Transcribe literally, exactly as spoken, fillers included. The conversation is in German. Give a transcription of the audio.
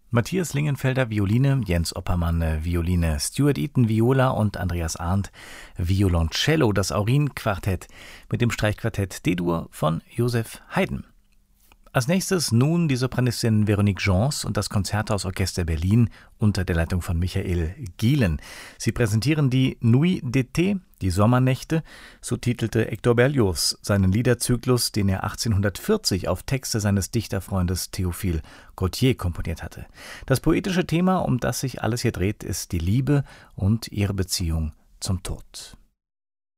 Matthias Lingenfelder Violine, Jens Oppermann Violine, Stuart Eaton Viola und Andreas Arndt Violoncello, das Aurin-Quartett mit dem Streichquartett D-Dur von Joseph Haydn. Als nächstes nun die Sopranistin Véronique Gens und das Konzerthausorchester Berlin unter der Leitung von Michael Gielen. Sie präsentieren die Nuit d'été, die Sommernächte, so titelte Hector Berlioz seinen Liederzyklus, den er achtzehnhundertvierzig auf Texte seines Dichterfreundes Théophile Gautier komponiert hatte. Das poetische Thema, um das sich alles hier dreht, ist die Liebe und ihre Beziehung zum Tod.